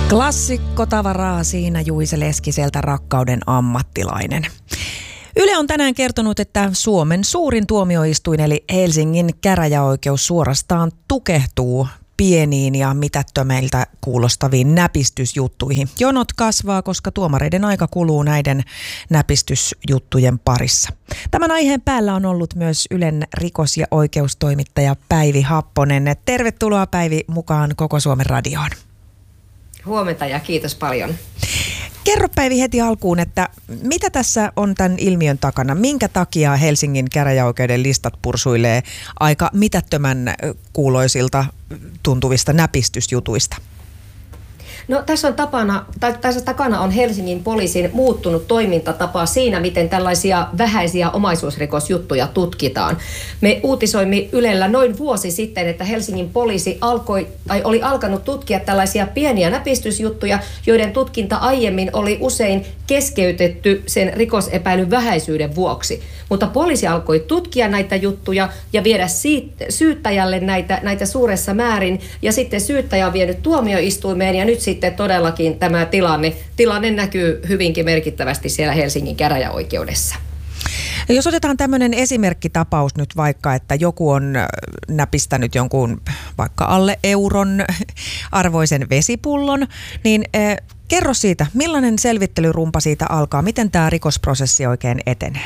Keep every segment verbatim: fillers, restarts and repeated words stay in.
Klassikkotavaraa siinä Juise Leskiseltä, Rakkauden ammattilainen. Yle on tänään kertonut, että Suomen suurin tuomioistuin eli Helsingin käräjäoikeus suorastaan tukehtuu pieniin ja mitättömiltä kuulostaviin näpistysjuttuihin. Jonot kasvaa, koska tuomareiden aika kuluu näiden näpistysjuttujen parissa. Tämän aiheen päällä on ollut myös Ylen rikos- ja oikeustoimittaja Päivi Happonen. Tervetuloa Päivi mukaan Koko Suomen radioon. Huomenta ja kiitos paljon. Kerro Päivi heti alkuun, että mitä tässä on tämän ilmiön takana? Minkä takia Helsingin käräjäoikeuden listat pursuilee aika mitättömän kuuloisilta tuntuvista näpistysjutuista? No tässä on tapana, tai tässä takana on Helsingin poliisin muuttunut toimintatapa siinä, miten tällaisia vähäisiä omaisuusrikosjuttuja tutkitaan. Me uutisoimme Ylellä noin vuosi sitten, että Helsingin poliisi alkoi, tai oli alkanut tutkia tällaisia pieniä näpistysjuttuja, joiden tutkinta aiemmin oli usein keskeytetty sen rikosepäilyn vähäisyyden vuoksi. Mutta poliisi alkoi tutkia näitä juttuja ja viedä syyttäjälle näitä, näitä suuressa määrin, ja sitten syyttäjä on vienyt tuomioistuimeen, ja nyt sitten todellakin tämä tilanne, tilanne näkyy hyvinkin merkittävästi siellä Helsingin käräjäoikeudessa. Jos otetaan tämmöinen esimerkkitapaus nyt vaikka, että joku on näpistänyt jonkun vaikka alle euron arvoisen vesipullon, niin eh, kerro siitä, millainen selvittelyrumpa siitä alkaa, miten tämä rikosprosessi oikein etenee?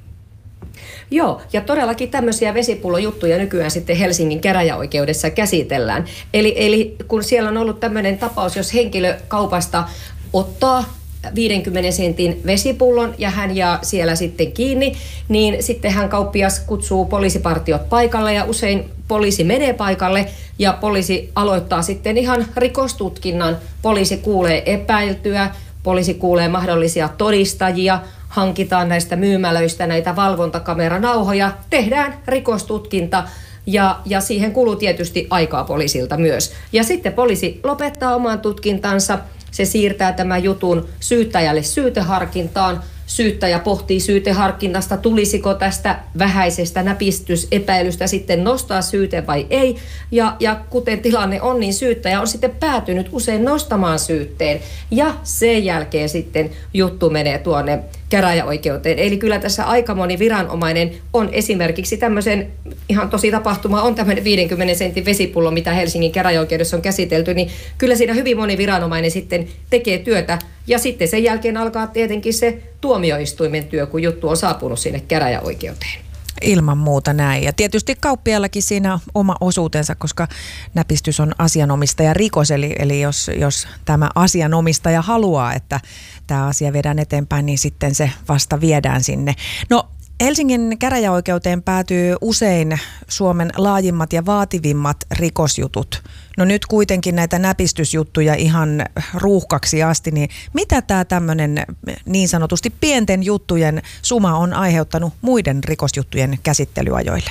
Joo, ja todellakin tämmöisiä vesipullojuttuja nykyään sitten Helsingin käräjäoikeudessa käsitellään. Eli, eli kun siellä on ollut tämmöinen tapaus, jos henkilö kaupasta ottaa viidenkymmenen sentin vesipullon ja hän jää siellä sitten kiinni, niin sitten hän kauppias kutsuu poliisipartiot paikalle ja usein poliisi menee paikalle ja poliisi aloittaa sitten ihan rikostutkinnan. Poliisi kuulee epäiltyä, poliisi kuulee mahdollisia todistajia, hankitaan näistä myymälöistä näitä valvontakameranauhoja, tehdään rikostutkinta ja, ja siihen kuluu tietysti aikaa poliisilta myös. Ja sitten poliisi lopettaa oman tutkintansa, se siirtää tämän jutun syyttäjälle syyteharkintaan. Syyttäjä pohtii syyteharkinnasta, tulisiko tästä vähäisestä näpistysepäilystä sitten nostaa syyte vai ei. Ja, ja kuten tilanne on, niin syyttäjä on sitten päätynyt usein nostamaan syytteen. Ja sen jälkeen sitten juttu menee tuonne käräjäoikeuteen. Eli kyllä tässä aika moni viranomainen on esimerkiksi tämmöisen, ihan tosi tapahtuma on tämmöinen viidenkymmenen sentin vesipullo, mitä Helsingin käräjäoikeudessa on käsitelty, niin kyllä siinä hyvin moni viranomainen sitten tekee työtä. Ja sitten sen jälkeen alkaa tietenkin se tuomioistuimen työ, kun juttu on saapunut sinne käräjäoikeuteen. Ilman muuta näin. Ja tietysti kauppiallakin siinä on oma osuutensa, koska näpistys on asianomistaja rikos. Eli, eli jos, jos tämä asianomistaja haluaa, että tämä asia viedään eteenpäin, niin sitten se vasta viedään sinne. No, Helsingin käräjäoikeuteen päätyy usein Suomen laajimmat ja vaativimmat rikosjutut. No nyt kuitenkin näitä näpistysjuttuja ihan ruuhkaksi asti, niin mitä tämä tämmöinen niin sanotusti pienten juttujen suma on aiheuttanut muiden rikosjuttujen käsittelyajoille?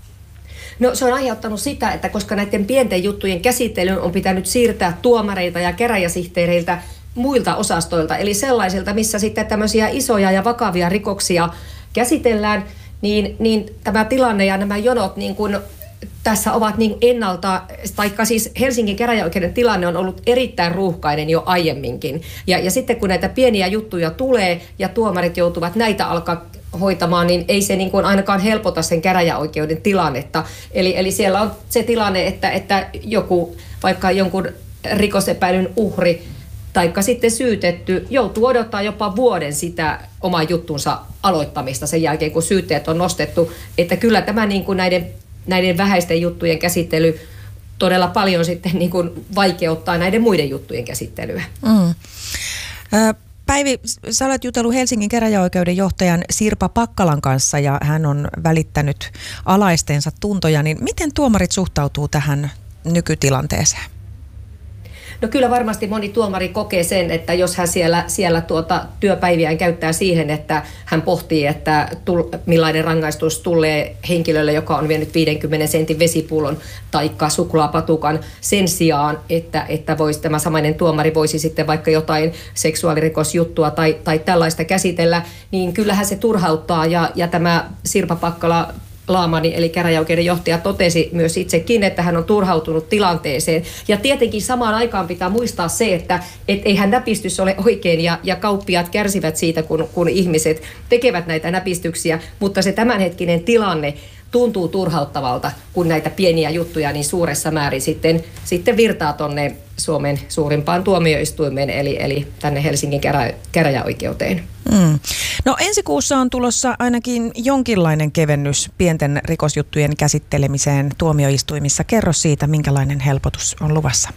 No se on aiheuttanut sitä, että koska näiden pienten juttujen käsittelyyn on pitänyt siirtää tuomareita ja käräjäsihteereiltä muilta osastoilta, eli sellaisilta, missä sitten tämmöisiä isoja ja vakavia rikoksia käsitellään, niin, niin tämä tilanne ja nämä jonot niin kuin tässä ovat niin ennalta, taikka siis Helsingin käräjäoikeuden tilanne on ollut erittäin ruuhkainen jo aiemminkin. Ja, ja sitten kun näitä pieniä juttuja tulee ja tuomarit joutuvat näitä alkaa hoitamaan, niin ei se niin kuin ainakaan helpota sen käräjäoikeuden tilannetta. Eli, eli siellä on se tilanne, että, että joku, vaikka jonkun rikosepäilyn uhri taikka sitten syytetty joutuu odottaa jopa vuoden sitä oman juttunsa aloittamista sen jälkeen, kun syytteet on nostettu. Että kyllä tämä niin kuin näiden, näiden vähäisten juttujen käsittely todella paljon sitten niin kuin vaikeuttaa näiden muiden juttujen käsittelyä. Mm. Päivi, sä olet jutellut Helsingin käräjäoikeuden johtajan Sirpa Pakkalan kanssa ja hän on välittänyt alaistensa tuntoja. Niin miten tuomarit suhtautuu tähän nykytilanteeseen? No kyllä varmasti moni tuomari kokee sen, että jos hän siellä, siellä tuota työpäiviään käyttää siihen, että hän pohtii, että tull, millainen rangaistus tulee henkilölle, joka on vienyt viidenkymmenen sentin vesipullon taikka suklaapatukan sen sijaan, että, että voisi, tämä samainen tuomari voisi sitten vaikka jotain seksuaalirikosjuttua tai, tai tällaista käsitellä, niin kyllähän se turhauttaa ja, ja tämä Sirpa Pakkala Laamani eli käräjäoikeuden johtaja totesi myös itsekin, että hän on turhautunut tilanteeseen. Ja tietenkin samaan aikaan pitää muistaa se, että et eihän näpistys ole oikein ja, ja kauppiaat kärsivät siitä, kun, kun ihmiset tekevät näitä näpistyksiä, mutta se tämänhetkinen tilanne tuntuu turhauttavalta, kun näitä pieniä juttuja niin suuressa määrin sitten, sitten virtaa tuonne Suomen suurimpaan tuomioistuimeen, eli, eli tänne Helsingin kerä, käräjäoikeuteen. Mm. No ensi kuussa on tulossa ainakin jonkinlainen kevennys pienten rikosjuttujen käsittelemiseen tuomioistuimissa. Kerro siitä, minkälainen helpotus on luvassa.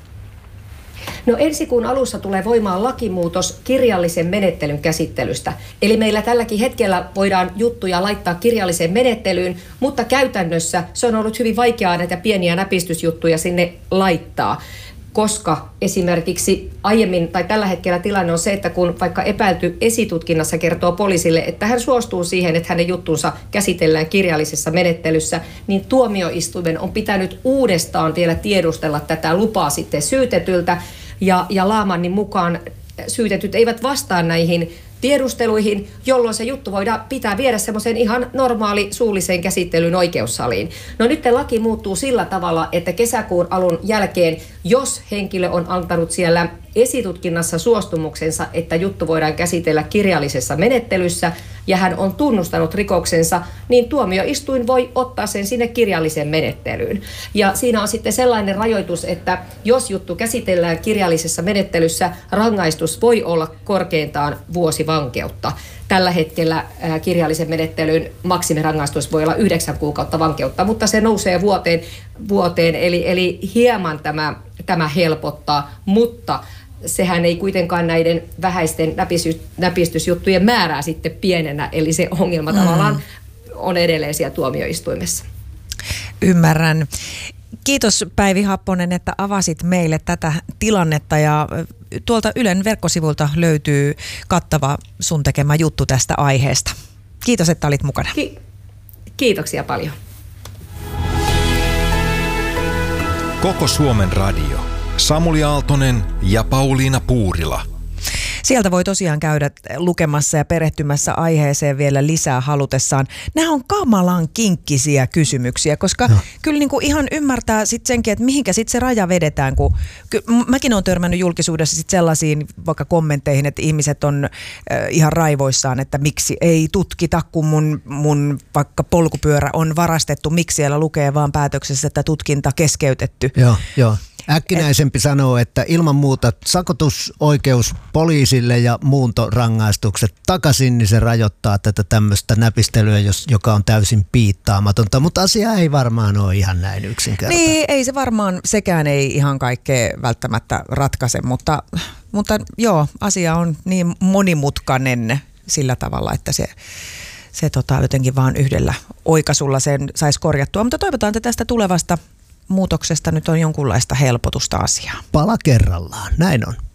No ensi kuun alussa tulee voimaan lakimuutos kirjallisen menettelyn käsittelystä. Eli meillä tälläkin hetkellä voidaan juttuja laittaa kirjalliseen menettelyyn, mutta käytännössä se on ollut hyvin vaikeaa näitä pieniä näpistysjuttuja sinne laittaa. Koska esimerkiksi aiemmin tai tällä hetkellä tilanne on se, että kun vaikka epäilty esitutkinnassa kertoo poliisille, että hän suostuu siihen, että hänen juttunsa käsitellään kirjallisessa menettelyssä, niin tuomioistuimen on pitänyt uudestaan vielä tiedustella tätä lupaa sitten syytetyltä. Ja, ja Laamannin mukaan syytetyt eivät vastaa näihin tiedusteluihin, jolloin se juttu voidaan pitää viedä semmoisen ihan normaali suulliseen käsittelyyn oikeussaliin. No nyt laki muuttuu sillä tavalla, että kesäkuun alun jälkeen, jos henkilö on antanut siellä esitutkinnassa suostumuksensa, että juttu voidaan käsitellä kirjallisessa menettelyssä ja hän on tunnustanut rikoksensa, niin tuomioistuin voi ottaa sen sinne kirjalliseen menettelyyn. Ja siinä on sitten sellainen rajoitus, että jos juttu käsitellään kirjallisessa menettelyssä, rangaistus voi olla korkeintaan vuosi vankeutta. Tällä hetkellä kirjallisen menettelyn maksimirangaistus voi olla yhdeksän kuukautta vankeutta, mutta se nousee vuoteen, vuoteen eli, eli hieman tämä, tämä helpottaa, mutta sehän ei kuitenkaan näiden vähäisten näpistysjuttujen määrää sitten pienennä, eli se ongelma mm. tavallaan on edelleen siellä tuomioistuimessa. Ymmärrän. Kiitos Päivi Happonen, että avasit meille tätä tilannetta ja tuolta Ylen verkkosivulta löytyy kattava sun tekemä juttu tästä aiheesta. Kiitos, että olit mukana. Ki- Kiitoksia paljon. Koko Suomen radio. Samuli Aaltonen ja Pauliina Puurila. Sieltä voi tosiaan käydä lukemassa ja perehtymässä aiheeseen vielä lisää halutessaan. Nämä on kamalan kinkkisiä kysymyksiä, koska no. kyllä niin kuin ihan ymmärtää sitten senkin, että mihinkä sitten se raja vedetään. Kun, ky- mäkin olen törmännyt julkisuudessa sit sellaisiin vaikka kommentteihin, että ihmiset on äh, ihan raivoissaan, että miksi ei tutkita, kun mun, mun vaikka polkupyörä on varastettu. Miksi siellä lukee vaan päätöksessä, että tutkinta keskeytetty. Joo, joo. Äkkinäisempi Et, sanoo, että ilman muuta sakotusoikeus poliisille ja muuntorangaistukset takaisin, niin se rajoittaa tätä tämmöistä näpistelyä, jos, joka on täysin piittaamatonta, mutta asia ei varmaan ole ihan näin yksinkertainen. Niin, ei se varmaan, sekään ei ihan kaikkea välttämättä ratkaise, mutta, mutta joo, asia on niin monimutkainen sillä tavalla, että se, se tota, jotenkin vaan yhdellä oikaisulla sen saisi korjattua, mutta toivotaan, että tästä tulevasta muutoksesta nyt on jonkunlaista helpotusta asiaa. Pala kerrallaan, näin on.